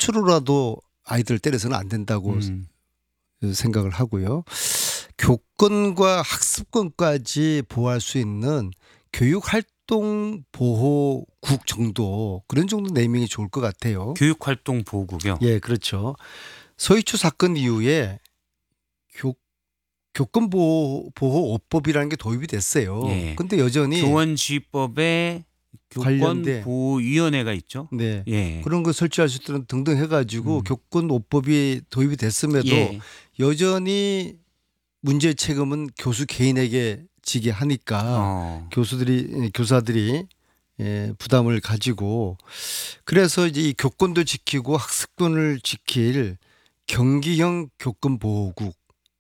수치로라도 아이들 때려서는 안 된다고 생각을 하고요. 교권과 학습권까지 보호할 수 있는 교육활동보호국 정도 그런 정도 네이밍이 좋을 것 같아요. 교육활동보호국이요? 예, 그렇죠. 서희초 사건 이후에 교권보호법이라는 게 도입이 됐어요. 그런데 예. 여전히 교원지휘법에 교권보호위원회가 있죠. 네. 예. 그런 거 설치할 수 있도록 등등 해가지고 교권보호법이 도입이 됐음에도 예. 여전히 문제의 책임은 교수 개인에게 지게 하니까 교사들이 부담을 가지고 그래서 이제 이 교권도 지키고 학습권을 지킬 경기형 교권보호국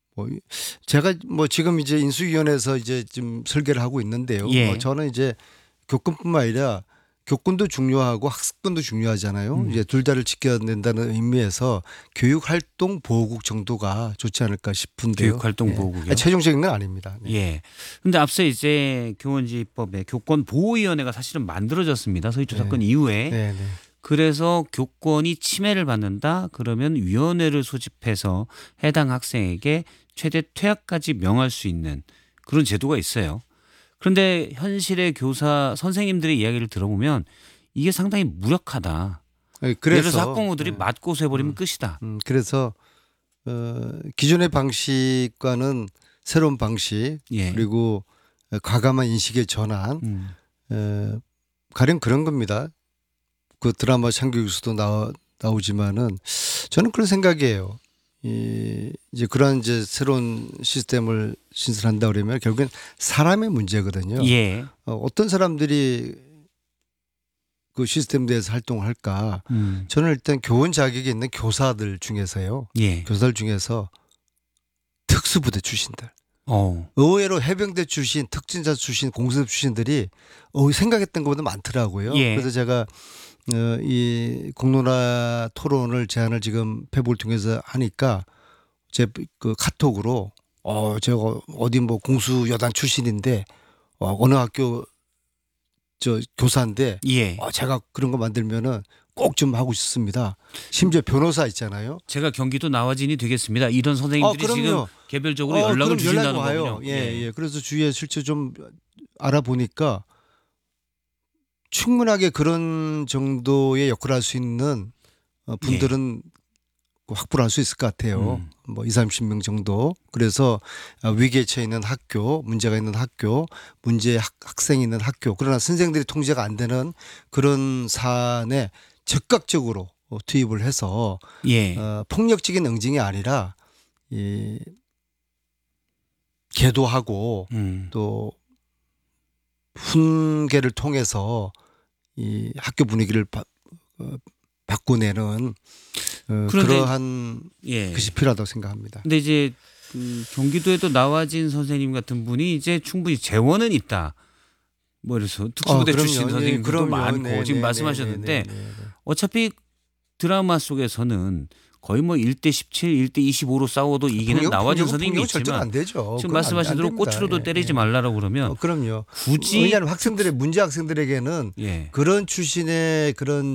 제가 지금 이제 인수위원회에서 이제 좀 설계를 하고 있는데요. 예. 저는 이제 교권뿐만 아니라 교권도 중요하고 학습권도 중요하잖아요. 이제 둘 다를 지켜야 된다는 의미에서 교육활동보호국 정도가 좋지 않을까 싶은데요. 교육활동보호국이요? 최종적인 건 아닙니다. 네. 예. 그런데 앞서 이제 교원지휘법에 교권보호위원회가 사실은 만들어졌습니다. 서희초 사건 이후에. 네. 그래서 교권이 침해를 받는다. 그러면 위원회를 소집해서 해당 학생에게 최대 퇴학까지 명할 수 있는 그런 제도가 있어요. 그런데 현실의 교사 선생님들의 이야기를 들어보면 이게 상당히 무력하다. 예를 들어서 학부모들이 맞고서 해버리면 끝이다. 그래서 기존의 방식과는 새로운 방식 그리고 과감한 인식의 전환 가령 그런 겁니다. 그 드라마 창교육수도 나오지만은 저는 그런 생각이에요. 이제 그런 이제 새로운 시스템을 신설한다 그러면 결국엔 사람의 문제거든요. 예. 어떤 사람들이 그 시스템 내에서 활동을 할까? 저는 일단 교원 자격이 있는 교사들 중에서요. 교사들 중에서 특수부대 출신들. 의외로 해병대 출신, 특진자 출신, 공수대 출신들이 생각했던 것보다 많더라고요. 그래서 제가 이 공론화 토론을 제안을 지금 페북을 통해서 하니까 제 그 카톡으로 제가 어디 공수 여단 출신인데 어느 학교 교사인데 제가 그런 거 만들면은 꼭 좀 하고 싶습니다. 심지어 변호사 있잖아요. 제가 경기도 나와진이 되겠습니다. 이런 선생님들이 지금 개별적으로 연락을 주신다는 거군요. 그래서 주위에 실제 좀 알아보니까 충분하게 그런 정도의 역할을 할 수 있는 분들은 확보를 할 수 있을 것 같아요. 20-30명 정도. 그래서 위기에 처해 있는 학교, 문제가 있는 학교, 문제 학생이 있는 학교 그러나 선생들이 통제가 안 되는 그런 사안에 적극적으로 투입을 해서 폭력적인 응징이 아니라 계도하고 또 훈계를 통해서 이 학교 분위기를 바꿔내는 그러한 것이 필요하다고 생각합니다. 근데 이제 그 경기도에도 나와진 선생님 같은 분이 이제 충분히 재원은 있다. 그래서 특수부대 출신 선생님들도 많고 지금 말씀하셨는데 어차피 드라마 속에서는 거의 1대 17, 1대 25로 싸워도 이기는 나와진 선생님이 있지만 안 되죠. 지금 말씀하신 대로 꼬추로도 때리지 말라고 그러면 그럼요. 굳이 왜냐하면 학생들의 문제 학생들에게는 그런 출신의 그런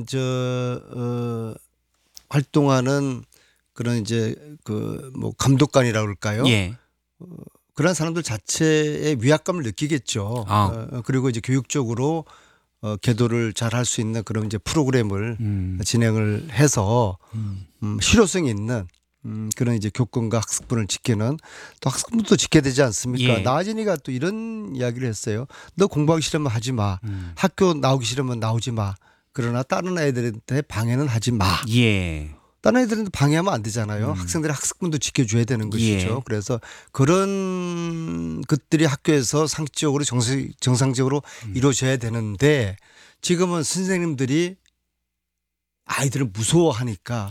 활동하는 그런 이제 감독관이라고 그럴까요? 그런 사람들 자체의 위압감을 느끼겠죠. 그리고 이제 교육적으로 계도를 잘 할 수 있는 그런 이제 프로그램을 진행을 해서 실효성이 있는 그런 이제 교권과 학습권을 지키는 또 학습권도 지켜야 되지 않습니까? 나와진이가 또 이런 이야기를 했어요. 너 공부하기 싫으면 하지 마. 학교 나오기 싫으면 나오지 마. 그러나 다른 애들한테 방해는 하지 마. 다른 애들한테 방해하면 안 되잖아요. 학생들의 학습권도 지켜줘야 되는 것이죠. 그래서 그런 것들이 학교에서 상식적으로 정상적으로 이루어져야 되는데 지금은 선생님들이 아이들을 무서워하니까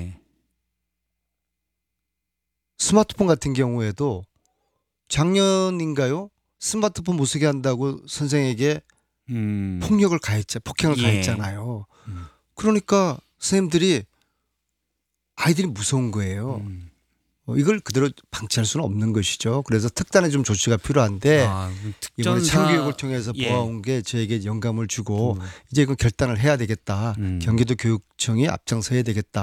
스마트폰 같은 경우에도 작년인가요? 스마트폰 못 쓰게 한다고 선생에게 폭력을 폭행을 가했잖아요. 그러니까 선생님들이 아이들이 무서운 거예요. 이걸 그대로 방치할 수는 없는 것이죠. 그래서 특단의 좀 조치가 필요한데 이번에 참교육을 통해서 보아온 게 저에게 영감을 주고 이제 이건 결단을 해야 되겠다. 경기도 교육청이 앞장서야 되겠다.